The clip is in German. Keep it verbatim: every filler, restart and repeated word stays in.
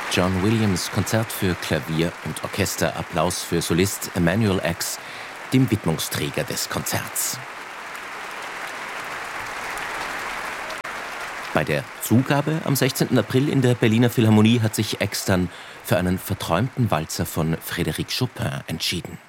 John Williams Konzert für Klavier und Orchester, Applaus für Solist Emanuel X, dem Widmungsträger des Konzerts. Bei der Zugabe am sechzehnten April in der Berliner Philharmonie hat sich X dann für einen verträumten Walzer von Frédéric Chopin entschieden.